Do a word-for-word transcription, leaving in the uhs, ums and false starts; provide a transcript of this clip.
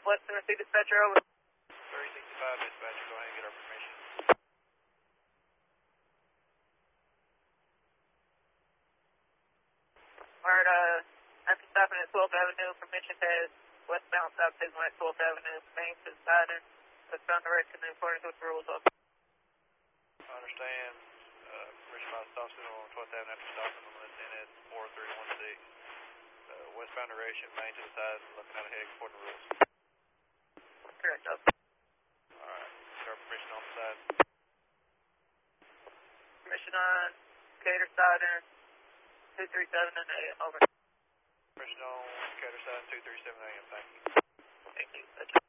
West Tennessee dispatcher, over. three sixty-five dispatcher, go ahead and get our permission. Alright, uh, after stopping at twelfth Avenue, permission has westbound stop taking at twelfth Avenue, main to the side and westbound direction according to the rules of. I understand, uh, permission by stop signal on twelfth Avenue after stopping on the N S four three one six. Uh, westbound direction, main to the side, looking out ahead according to rules. Correct, over. Alright, get our permission on the side. Permission on Cater side and two three seven and A, over. Permission on Cater side two three seven A M, thank you. Thank you.